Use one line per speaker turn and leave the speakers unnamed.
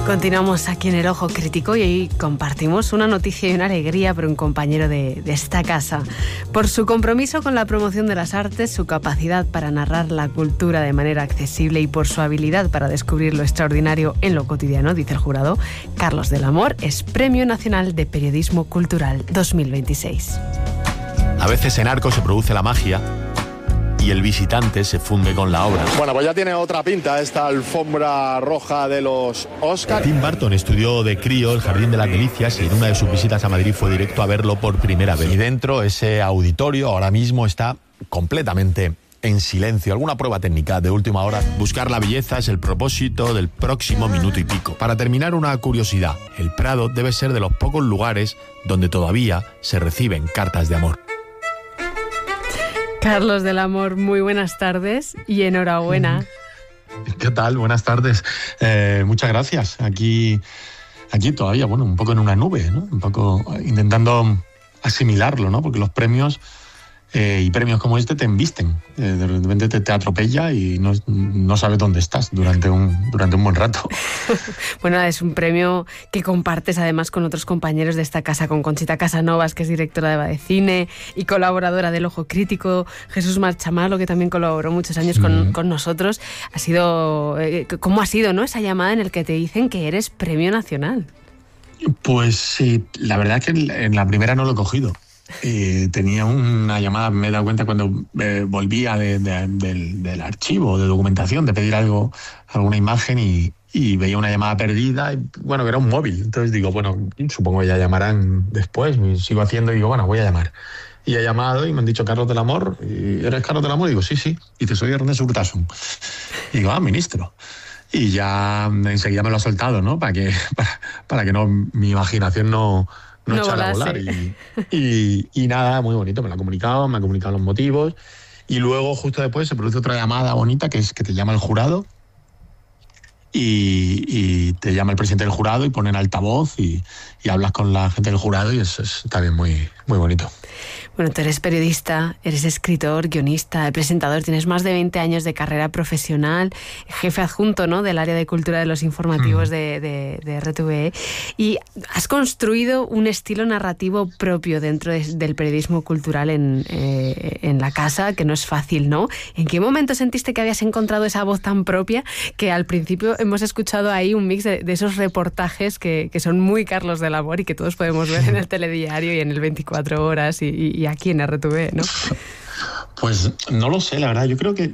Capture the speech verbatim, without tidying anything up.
Continuamos aquí en El Ojo Crítico y hoy compartimos una noticia y una alegría para un compañero de, de esta casa. Por su compromiso con la promoción de las artes, su capacidad para narrar la cultura de manera accesible y por su habilidad para descubrir lo extraordinario en lo cotidiano, dice el jurado, Carlos del Amor es Premio Nacional de Periodismo Cultural dos mil veintiséis.
A veces en Arco se produce la magia y el visitante se funde con la obra.
Bueno, pues ya tiene otra pinta esta alfombra roja de los Oscar.
Tim Burton estudió de crío el Jardín de las Delicias y en una de sus visitas a Madrid fue directo a verlo por primera vez. Y dentro, ese auditorio ahora mismo está completamente en silencio. Alguna prueba técnica de última hora. Buscar la belleza es el propósito del próximo minuto y pico. Para terminar, una curiosidad. El Prado debe ser de los pocos lugares donde todavía se reciben cartas de amor.
Carlos del Amor, muy buenas tardes y enhorabuena.
¿Qué tal? Buenas tardes. Eh, muchas gracias. Aquí, aquí todavía, bueno, un poco en una nube, ¿no? Un poco intentando asimilarlo, ¿no? Porque los premios eh, y premios como este te embisten. Eh, de repente te, te atropella y no, no sabes dónde estás durante un, durante un buen rato.
Bueno, es un premio que compartes además con otros compañeros de esta casa, con Conchita Casanovas, que es directora de Badecine y colaboradora del Ojo Crítico, Jesús Marchamalo, que también colaboró muchos años con, mm. con nosotros. Ha sido, eh, ¿cómo ha sido, no, esa llamada en la que te dicen que eres Premio Nacional?
Pues sí, la verdad es que en la primera no lo he cogido. Eh, tenía una llamada, me he dado cuenta cuando eh, volvía de, de, del, del archivo de documentación, de pedir algo, alguna imagen y, y veía una llamada perdida, y, bueno, que era un móvil. Entonces digo, bueno, supongo que ya llamarán después. Y sigo haciendo y digo, bueno, voy a llamar. Y he llamado y me han dicho Carlos del Amor. ¿Y eres Carlos del Amor? Y digo, sí, sí. Y dice, soy Ernesto Urtasun. Y digo, ah, ministro. Y ya enseguida me lo ha soltado, ¿no? Para que, para, para que no, mi imaginación no... no, no echar a volar. Y, y, y nada, muy bonito, me lo ha comunicado, me ha comunicado los motivos. Y luego, justo después, se produce otra llamada bonita, que es que te llama el jurado. Y, y te llama el presidente del jurado y pone en altavoz y, y hablas con la gente del jurado y es, es también muy, muy bonito.
Bueno, tú eres periodista, eres escritor, guionista, presentador, tienes más de veinte años de carrera profesional, jefe adjunto, ¿no?, del área de cultura de los informativos mm. de, de, de R T V E, y has construido un estilo narrativo propio dentro de, del periodismo cultural en, eh, en la casa, que no es fácil, ¿no? ¿En qué momento sentiste que habías encontrado esa voz tan propia que al principio hemos escuchado ahí un mix de, de esos reportajes que, que son muy Carlos del Amor y que todos podemos ver en el telediario y en el veinticuatro horas y, y, y aquí en R T V E, ¿no?
Pues no lo sé, la verdad. Yo creo que